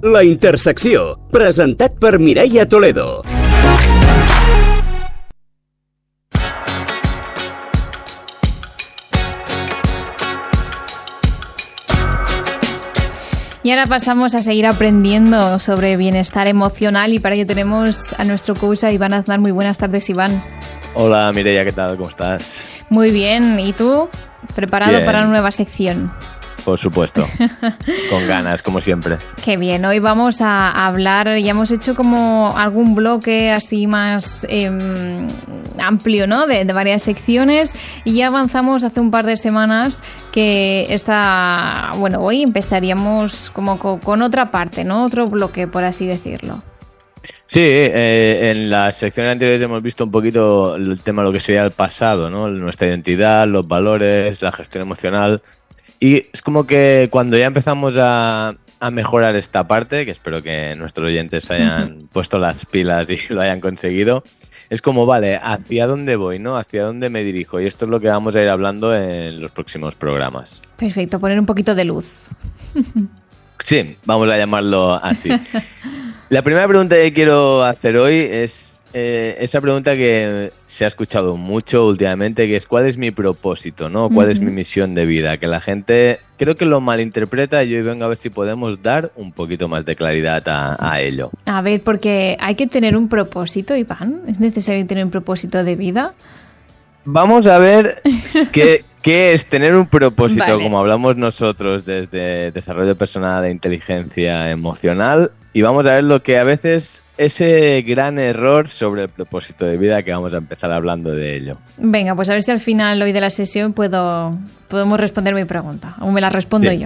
La Intersecció, presentat per Mireia Toledo. Y ahora pasamos a seguir aprendiendo sobre bienestar emocional y para ello tenemos a nuestro coach, a Iván Aznar. Muy buenas tardes, Iván. Hola Mireia, ¿qué tal? ¿Cómo estás? Muy bien, ¿y tú? ¿Preparado Bien. para una nueva sección? Por supuesto, con ganas, como siempre. Qué bien, hoy vamos a hablar, ya hemos hecho como algún bloque así más amplio, ¿no? De varias secciones y ya avanzamos hace un par de semanas que hoy empezaríamos como con otra parte, ¿no? Otro bloque, por así decirlo. Sí, en las secciones anteriores hemos visto un poquito el tema de lo que sería el pasado, ¿no? Nuestra identidad, los valores, la gestión emocional. Y es como que cuando ya empezamos a mejorar esta parte, que espero que nuestros oyentes hayan puesto las pilas y lo hayan conseguido, es como, vale, ¿hacia dónde voy, no? ¿Hacia dónde me dirijo? Y esto es lo que vamos a ir hablando en los próximos programas. Perfecto, poner un poquito de luz. Sí, vamos a llamarlo así. La primera pregunta que quiero hacer hoy es esa pregunta que se ha escuchado mucho últimamente, que es ¿cuál es mi propósito, no? ¿Cuál es mi misión de vida? Que la gente creo que lo malinterpreta y hoy vengo a ver si podemos dar un poquito más de claridad a ello. A ver, porque hay que tener un propósito, Iván. ¿Es necesario tener un propósito de vida? Vamos a ver qué es tener un propósito, Vale. Como hablamos nosotros desde desarrollo personal de inteligencia emocional, y vamos a ver lo que a veces ese gran error sobre el propósito de vida, que vamos a empezar hablando de ello. Venga, pues a ver si al final hoy de la sesión podemos responder mi pregunta, o me la respondo Sí. yo.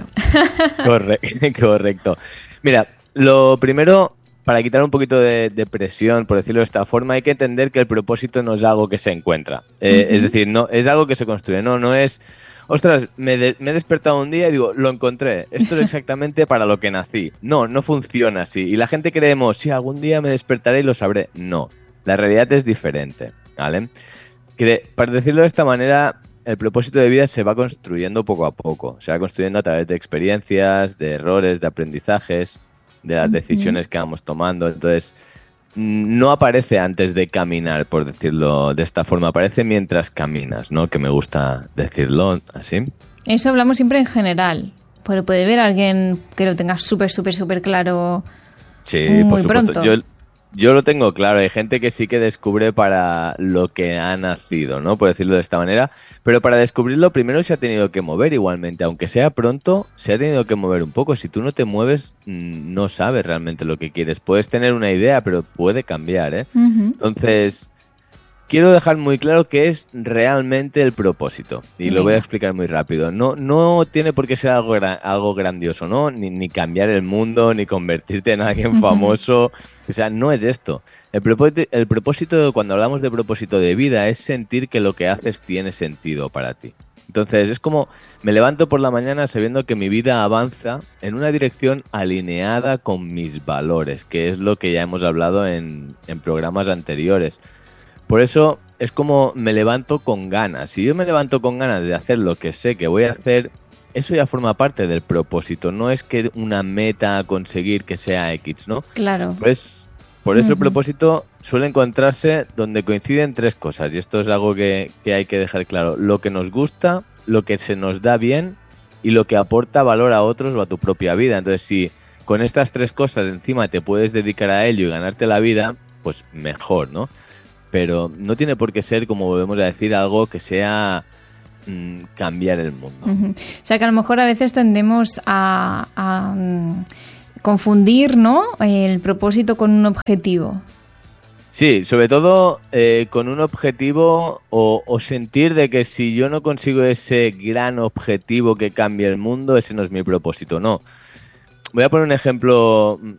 Correcto. Mira, lo primero, para quitar un poquito de presión, por decirlo de esta forma, hay que entender que el propósito no es algo que se encuentra. Es decir, no es algo que se construye, no es... Ostras, me he despertado un día y digo, lo encontré, esto es exactamente para lo que nací. No funciona así. Y la gente creemos, sí, algún día me despertaré y lo sabré. No, la realidad es diferente, ¿vale? Para decirlo de esta manera, el propósito de vida se va construyendo poco a poco. Se va construyendo a través de experiencias, de errores, de aprendizajes, de las decisiones que vamos tomando. Entonces, no aparece antes de caminar, por decirlo de esta forma, aparece mientras caminas, ¿no? Que me gusta decirlo así. Eso hablamos siempre en general, pero puede ver a alguien que lo tenga súper claro Sí, muy por supuesto. pronto. Yo lo tengo claro, hay gente que sí que descubre para lo que ha nacido, ¿no? Por decirlo de esta manera, pero para descubrirlo primero se ha tenido que mover igualmente, aunque sea pronto, se ha tenido que mover un poco. Si tú no te mueves, no sabes realmente lo que quieres. Puedes tener una idea, pero puede cambiar, ¿eh? Entonces, quiero dejar muy claro qué es realmente el propósito, y lo voy a explicar muy rápido. No tiene por qué ser algo grandioso, ¿no? Ni cambiar el mundo, ni convertirte en alguien famoso. O sea, no es esto. El propósito, cuando hablamos de propósito de vida, es sentir que lo que haces tiene sentido para ti. Entonces, es como me levanto por la mañana sabiendo que mi vida avanza en una dirección alineada con mis valores, que es lo que ya hemos hablado en programas anteriores. Por eso es como me levanto con ganas. Si yo me levanto con ganas de hacer lo que sé que voy a hacer, eso ya forma parte del propósito. No es que una meta a conseguir que sea X, ¿no? Claro. Por eso el propósito suele encontrarse donde coinciden tres cosas. Y esto es algo que hay que dejar claro. Lo que nos gusta, lo que se nos da bien y lo que aporta valor a otros o a tu propia vida. Entonces, si con estas tres cosas encima te puedes dedicar a ello y ganarte la vida, pues mejor, ¿no? Pero no tiene por qué ser, como volvemos a decir, algo que sea cambiar el mundo. O sea que a lo mejor a veces tendemos a confundir, ¿no? El propósito con un objetivo. Sí, sobre todo con un objetivo o sentir de que si yo no consigo ese gran objetivo que cambie el mundo, ese no es mi propósito, no. Voy a poner un ejemplo